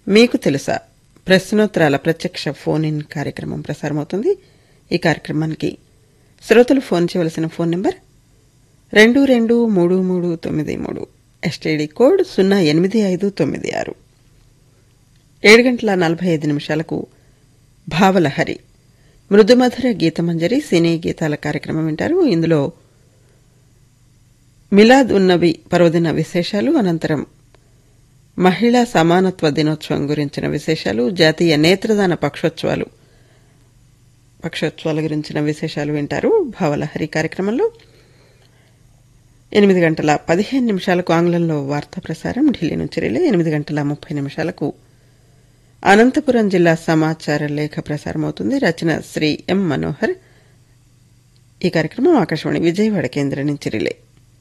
మీకు తెలుసా ప్రశ్నోత్తరాల ప్రత్యక్ష ఫోన్ ఇన్ కార్యక్రమం ప్రసారమవుతుంది. ఈ కార్యక్రమానికి శ్రోతలు ఫోన్ చేయవలసిన ఫోన్ నంబర్ 223393 ఎస్టీడీ కోడ్ 08596. 7:45 భావలహరి మృదుమధుర గీతమంజరి సినీ గీతాల కార్యక్రమం వింటారు. ఇందులో మిలాద్ ఉన్నవి పర్వదిన విశేషాలు, అనంతరం మహిళా సమానత్వ దినోత్సవం గురించిన విశేషాలు, జాతీయ నేత్రదాన పక్షోత్సవాల గురించిన విశేషాలు వింటారు భావలహరి కార్యక్రమంలో. 8:15 ఆంగ్లంలో వార్తా ప్రసారం ఢిల్లీ నుంచి రిలే. 8:30 అనంతపురం జిల్లా సమాచార లేఖ ప్రసారమవుతుంది. రచన శ్రీ ఎం మనోహర్. ఈ కార్యక్రమం ఆకాశవాణి విజయవాడ కేంద్రం నుంచి రిలే.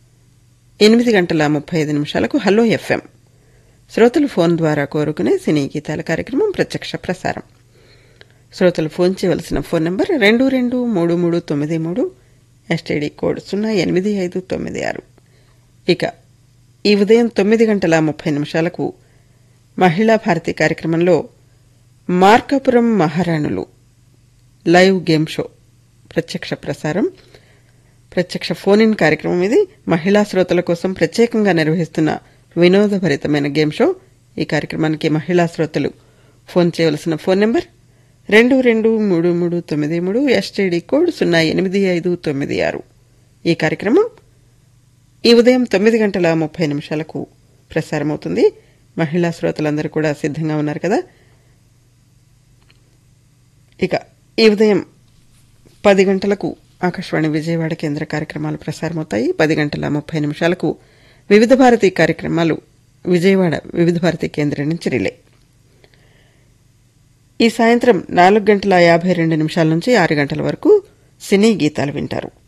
8:35 హలో ఎఫ్ఎం శ్రోతలు ఫోన్ ద్వారా కోరుకునే సినీ గీతాల కార్యక్రమం ప్రత్యక్ష ప్రసారం. శ్రోతలు ఫోన్ చేయవలసిన ఫోన్ నంబర్ 223393 ఎస్టీడీ కోడ్ 08596. ఇక ఈ ఉదయం 9:30 మహిళా భారతి కార్యక్రమంలో మార్కాపురం మహారాణులు లైవ్ గేమ్ షో ప్రత్యక్ష ప్రసారం, ప్రత్యక్ష ఫోన్ ఇన్ కార్యక్రమం. ఇది మహిళా శ్రోతల కోసం ప్రత్యేకంగా నిర్వహిస్తున్న వినోదభరితమైన గేమ్ షో. ఈ కార్యక్రమానికి మహిళా శ్రోతలు ఫోన్ చేయవలసిన ఫోన్ నంబర్ 223393 ఎస్టీడీ కోడ్ 08596. ఈ కార్యక్రమం ఈ ఉదయం 9:30 ప్రసారమవుతుంది. మహిళా శ్రోతలందరూ కూడా సిద్ధంగా ఉన్నారు కదా. ఇక ఈ ఉదయం 10 గంటలకు ఆకాశవాణి విజయవాడ కేంద్ర కార్యక్రమాలు ప్రసారమవుతాయి. 10:30 వివిధ భారతి కార్యక్రమాలు విజయవాడ వివిధ భారతి కేంద్రం నుంచి రిలే. ఈ సాయంత్రం 4:52 నుంచి 6 గంటల వరకు సినీ గీతాలు వింటారు.